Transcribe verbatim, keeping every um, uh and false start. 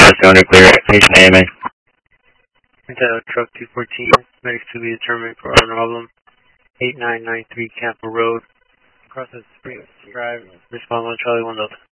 Cylinder clear, patient A M A. Intel truck two fourteen, medics to be determined for our problem. eight nine nine three Camper Road, across the Spring Drive, respond one Charlie one Delta.